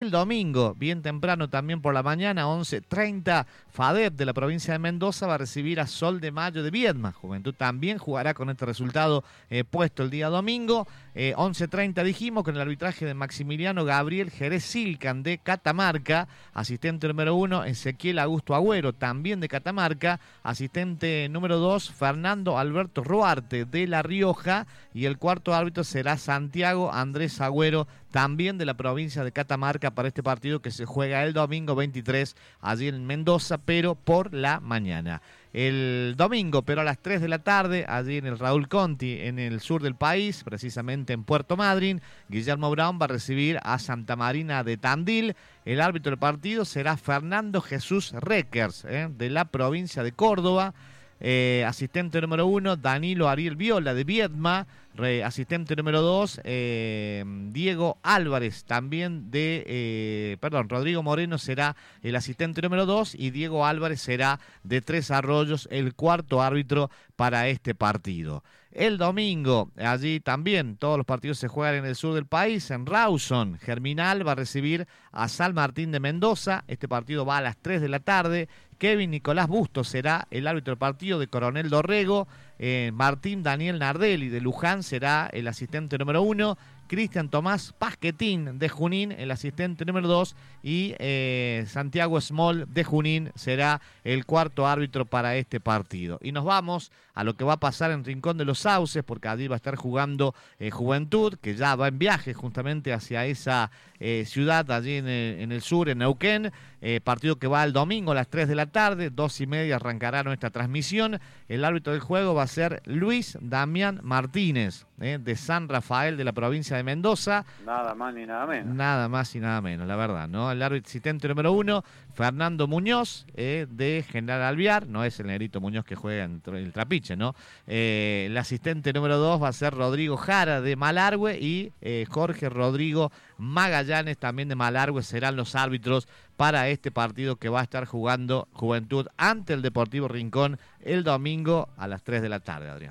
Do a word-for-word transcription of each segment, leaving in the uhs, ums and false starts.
El domingo, bien temprano también por la mañana, once treinta, FADEP de la provincia de Mendoza va a recibir a Sol de Mayo de Viedma. Juventud también jugará con este resultado eh, puesto el día domingo. Eh, once treinta dijimos con el arbitraje de Maximiliano Gabriel Jerez Silcan de Catamarca. Asistente número uno, Ezequiel Augusto Agüero, también de Catamarca. Asistente número dos, Fernando Alberto Ruarte de La Rioja. Y el cuarto árbitro será Santiago Andrés Agüero, también de la provincia de Catamarca, para este partido que se juega el domingo veintitrés allí en Mendoza, pero por la mañana. El domingo, pero a las tres de la tarde, allí en el Raúl Conti, en el sur del país, precisamente en Puerto Madryn, Guillermo Brown va a recibir a Santa Marina de Tandil. El árbitro del partido será Fernando Jesús Reckers, eh, de la provincia de Córdoba. Eh, asistente número uno, Danilo Ariel Viola de Viedma. Re, asistente número dos, eh, Diego Álvarez, también de, eh, perdón, Rodrigo Moreno será el asistente número dos y Diego Álvarez será de Tres Arroyos el cuarto árbitro para este partido. El domingo, allí también todos los partidos se juegan en el sur del país, en Rawson. Germinal va a recibir a San Martín de Mendoza. Este partido va a las tres de la tarde. Kevin Nicolás Bustos será el árbitro del partido de Coronel Dorrego. Eh, Martín Daniel Nardelli de Luján será el asistente número uno. Cristian Tomás Pasquetín de Junín, el asistente número dos, y eh, Santiago Small de Junín será el cuarto árbitro para este partido. Y nos vamos a lo que va a pasar en Rincón de los Sauces, porque allí va a estar jugando eh, Juventud, que ya va en viaje justamente hacia esa eh, ciudad allí en el, en el sur, en Neuquén. Eh, partido que va el domingo a las tres de la tarde, dos y media arrancará nuestra transmisión. El árbitro del juego va a ser Luis Damián Martínez, eh, de San Rafael, de la provincia de Mendoza. Nada más ni nada menos. Nada más y nada menos, la verdad, ¿no? El árbitro asistente número uno, Fernando Muñoz, eh, de General Alvear. No es el negrito Muñoz que juega en el Trapiche, ¿no? Eh, el asistente número dos va a ser Rodrigo Jara, de Malargüe, y eh, Jorge Rodrigo Magallanes, también de Malargüe, serán los árbitros para este partido que va a estar jugando Juventud ante el Deportivo Rincón el domingo a las tres de la tarde, Adrián.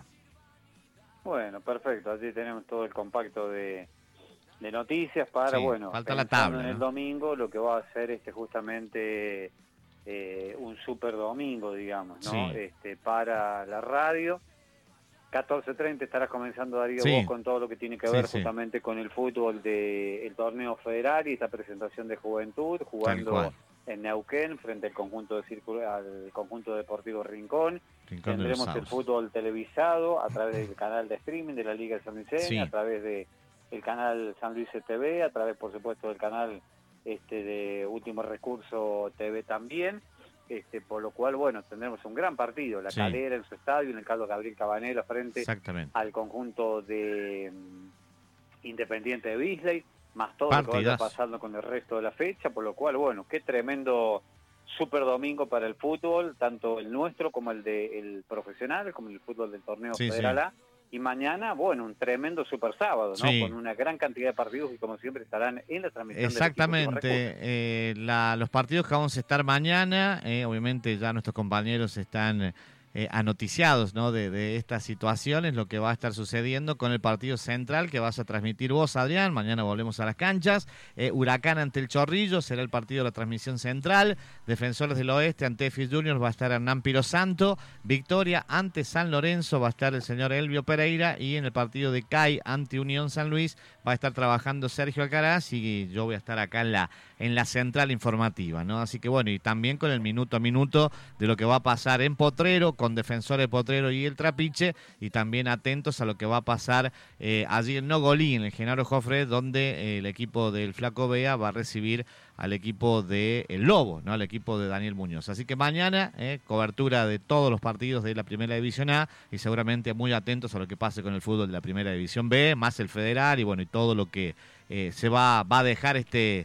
Bueno, perfecto. Allí tenemos todo el compacto de, de noticias para, sí, bueno, falta la tabla, en ¿no? el domingo lo que va a hacer este justamente eh, un super domingo, digamos, ¿no? Sí. Este, para la radio. catorce treinta estarás comenzando, Darío, Sí. vos con todo lo que tiene que Sí, ver sí. justamente con el fútbol del torneo federal y esta presentación de Juventud, jugando en Neuquén frente al conjunto de Círculo, al conjunto deportivo Rincón. Rincón Tendremos el fútbol televisado a través del canal de streaming de la Liga San Luis, sí. a través de el canal San Luis T V, a través, por supuesto, del canal este de Último Recurso T V también. Este, por lo cual, bueno, tendremos un gran partido. La sí. Calera en su estadio, en el Carlos Gabriel Cabanela, frente al conjunto de um, Independiente de Bisley, más todo Partidas. Lo que vaya pasando con el resto de la fecha, por lo cual, bueno, qué tremendo super domingo para el fútbol, tanto el nuestro como el de el profesional, como el fútbol del torneo sí, federal sí. A. Y mañana, bueno, un tremendo super sábado, ¿no? Sí. Con una gran cantidad de partidos que, como siempre, estarán en la transmisión. Exactamente. Eh, la, los partidos que vamos a estar mañana, eh, obviamente ya nuestros compañeros están eh, anoticiados, ¿no? de, de estas situaciones, lo que va a estar sucediendo con el partido central que vas a transmitir vos, Adrián. Mañana volvemos a las canchas. Eh, Huracán ante el Chorrillo será el partido de la transmisión central. Defensores del Oeste ante Efes Juniors va a estar Hernán Pirosanto. Victoria ante San Lorenzo va a estar el señor Elvio Pereira. Y en el partido de C A I ante Unión San Luis va a estar trabajando Sergio Alcaraz. Y yo voy a estar acá en la, en la central informativa, ¿no? Así que bueno, y también con el minuto a minuto de lo que va a pasar en Potrero, con Defensores Potrero y el Trapiche, y también atentos a lo que va a pasar eh, allí en Nogolí, en el Genaro Jofre, donde eh, el equipo del Flaco Bea va a recibir al equipo de El Lobo, ¿no? Al equipo de Daniel Muñoz. Así que mañana, eh, cobertura de todos los partidos de la Primera División A, y seguramente muy atentos a lo que pase con el fútbol de la Primera División B, más el Federal, y bueno, y todo lo que eh, se va, va a dejar este,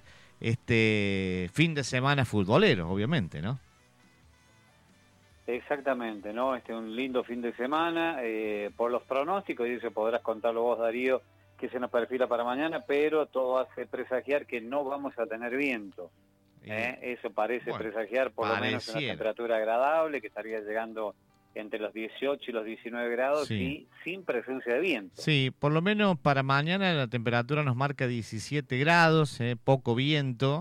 este fin de semana futbolero, obviamente, ¿no? Exactamente, ¿no? Este es un lindo fin de semana, eh, por los pronósticos, y eso podrás contarlo vos, Darío, que se nos perfila para mañana, pero todo hace presagiar que no vamos a tener viento. ¿eh? Eso parece bueno, presagiar por pareciera. lo menos una temperatura agradable, que estaría llegando entre los dieciocho y los diecinueve grados, sí. y sin presencia de viento. Sí, por lo menos para mañana la temperatura nos marca diecisiete grados, eh, poco viento.